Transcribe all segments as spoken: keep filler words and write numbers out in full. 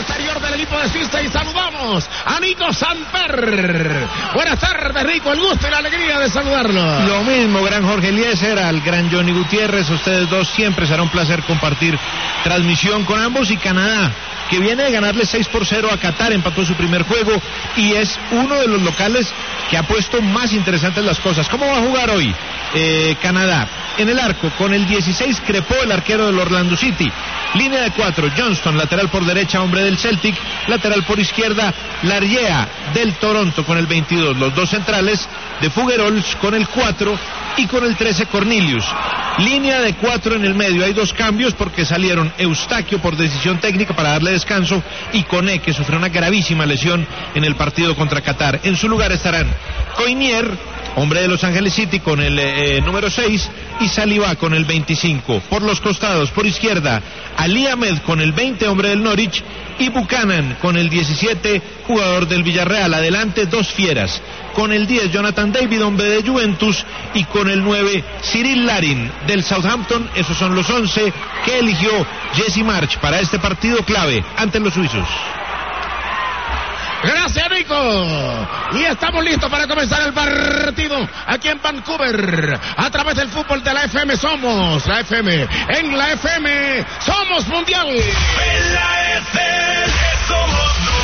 exterior del equipo de Suiza y saludamos a Nico Samper. Buenas tardes, Nico, el gusto y la alegría de saludarlo. Lo mismo, gran Jorge Eliezer, al gran Johnny Gutiérrez, ustedes dos siempre será un placer compartir transmisión con ambos. Y Canadá, que viene de ganarle seis por cero a Qatar, empató su primer juego y es uno de los locales que ha puesto más interesantes las cosas. ¿Cómo va a jugar hoy eh, Canadá? En el arco, con el dieciséis, Crepó, el arquero del Orlando City. Línea de cuatro, Johnston, lateral por derecha, hombre del Celtic. Lateral por izquierda, Largea, del Toronto, con el veintidós. Los dos centrales de Figueroles con el cuatro y con el trece, Cornelius. Línea de cuatro en el medio. Hay dos cambios porque salieron Eustaquio por decisión técnica para darle descanso y Koné, que sufrió una gravísima lesión en el partido contra Qatar. En su lugar estarán Coinier, hombre de Los Ángeles City, con el eh, número seis, y Saliba con el veinticinco. Por los costados, por izquierda, Ali Ahmed con el veinte, hombre del Norwich, y Buchanan con el diecisiete, jugador del Villarreal. Adelante, dos fieras. Con el diez, Jonathan David, hombre de Juventus, y con el nueve, Cyril Larin del Southampton. Esos son los once que eligió Jesse March para este partido clave ante los suizos. Gracias, Nico. Y estamos listos para comenzar el partido aquí en Vancouver, a través del fútbol de la F M. Somos la F M. En la F M somos mundial. En la F M somos mundial.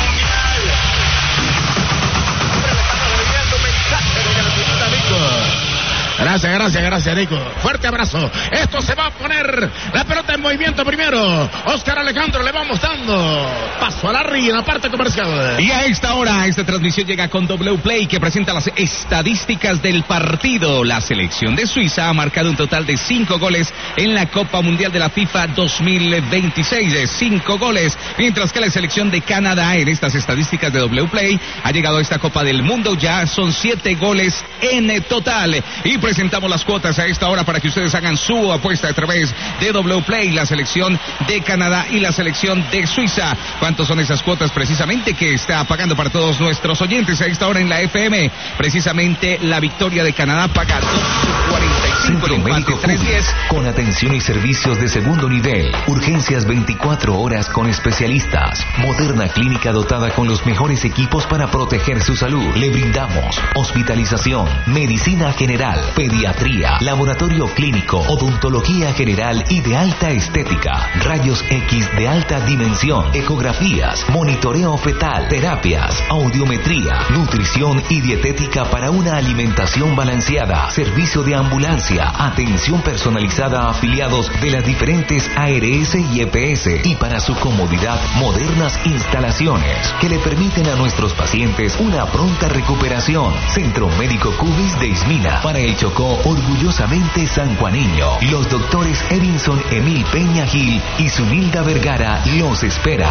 Gracias, gracias, gracias, Nico. Fuerte abrazo. Esto se va a poner la pelota en movimiento primero. Oscar Alejandro, le vamos dando paso a Larry en la parte comercial. Y a esta hora, esta transmisión llega con W Play, que presenta las estadísticas del partido. La selección de Suiza ha marcado un total de cinco goles en la Copa Mundial de la FIFA dos mil veintiséis. De cinco goles. Mientras que la selección de Canadá, en estas estadísticas de W Play, ha llegado a esta Copa del Mundo. Ya son siete goles en total. Y presentamos las cuotas a esta hora para que ustedes hagan su apuesta a través de W Play, la selección de Canadá y la selección de Suiza. ¿Cuántos son esas cuotas precisamente que está pagando para todos nuestros oyentes a esta hora en la F M? Precisamente la victoria de Canadá paga dos cuarenta y cinco, Centro Médico tres diez. Con atención y servicios de segundo nivel, urgencias veinticuatro horas con especialistas, moderna clínica dotada con los mejores equipos para proteger su salud. Le brindamos hospitalización, medicina general, pediatría, laboratorio clínico, odontología general y de alta estética, rayos X de alta dimensión, ecografías, monitoreo fetal, terapias, audiometría, nutrición y dietética para una alimentación balanceada, servicio de ambulancia, atención personalizada a afiliados de las diferentes A R S y E P S, y para su comodidad, modernas instalaciones que le permiten a nuestros pacientes una pronta recuperación. Centro Médico Cubis de Ismina, para el Chocó, orgullosamente sanjuaneño. Los doctores Edinson Emil Peña Gil y Zunilda Vergara los esperan.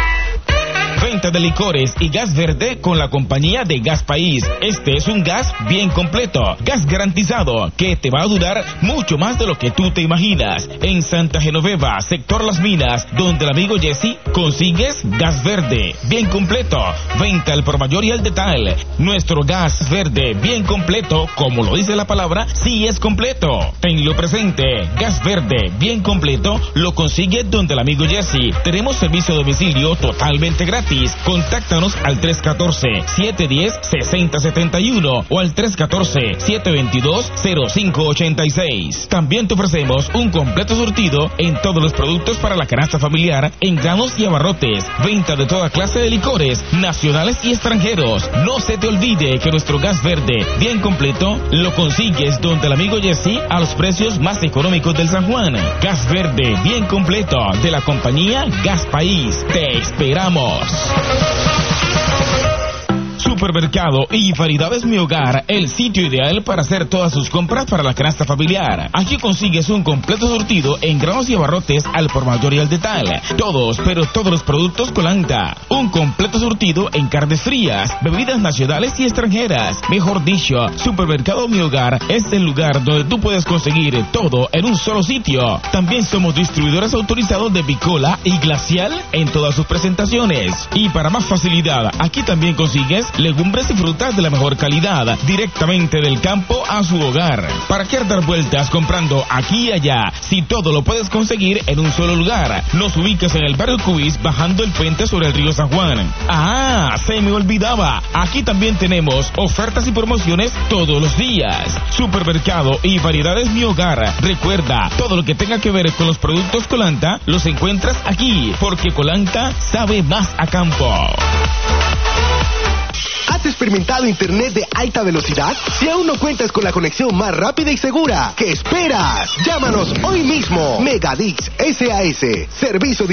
Venta de licores y gas verde con la compañía de Gas País. Este es un gas bien completo, gas garantizado, que te va a durar mucho más de lo que tú te imaginas. En Santa Genoveva, sector Las Minas, donde el amigo Jesse, consigues gas verde bien completo. Venta al por mayor y al detalle. Nuestro gas verde bien completo, como lo dice la palabra, sí es completo. Tenlo presente, gas verde bien completo lo consigue donde el amigo Jesse. Tenemos servicio a domicilio totalmente gratis. Contáctanos al tres uno cuatro, siete uno cero, seis cero siete uno o al tres uno cuatro, siete dos dos, cero cinco ocho seis. También te ofrecemos un completo surtido en todos los productos para la canasta familiar, en granos y abarrotes. Venta de toda clase de licores, nacionales y extranjeros. No se te olvide que nuestro gas verde bien completo lo consigues donde el amigo Jesse a los precios más económicos del San Juan. Gas verde bien completo de la compañía Gas País. Te esperamos. Supermercado y Variedades Mi Hogar, el sitio ideal para hacer todas sus compras para la canasta familiar. Aquí consigues un completo surtido en granos y abarrotes al por mayor y al detalle. Todos, pero todos los productos Colanta. Un completo surtido en carnes frías, bebidas nacionales y extranjeras. Mejor dicho, Supermercado Mi Hogar es el lugar donde tú puedes conseguir todo en un solo sitio. También somos distribuidores autorizados de Bicola y Glacial en todas sus presentaciones. Y para más facilidad, aquí también consigues legumbres legumbres y frutas de la mejor calidad, directamente del campo a su hogar. ¿Para qué dar vueltas comprando aquí y allá, si todo lo puedes conseguir en un solo lugar? Nos ubicas en el barrio Cubis, bajando el puente sobre el río San Juan. Ah, se me olvidaba, aquí también tenemos ofertas y promociones todos los días. Supermercado y variedades Mi Hogar. Recuerda, todo lo que tenga que ver con los productos Colanta los encuentras aquí, porque Colanta sabe más a campo. ¿Has experimentado internet de alta velocidad? Si aún no cuentas con la conexión más rápida y segura, ¿qué esperas? Llámanos hoy mismo. Megadix S A S, servicio de